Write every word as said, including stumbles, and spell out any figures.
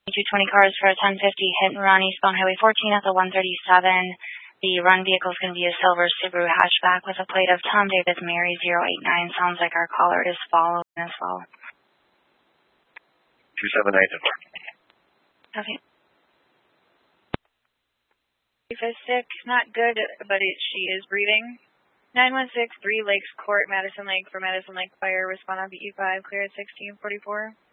two twenty cars for a ten fifty hit and run eastbound Highway fourteen at the one thirty-seven. The run vehicle is going to be a silver Subaru hatchback with a plate of Tom Davis Mary zero eight nine. Sounds like our caller is following as well. two seven nine four. Okay. Sick, not good, but it, she is breathing. nine one six three Lakes Court, Madison Lake for Madison Lake Fire. Respond on B E five, clear at sixteen forty-four.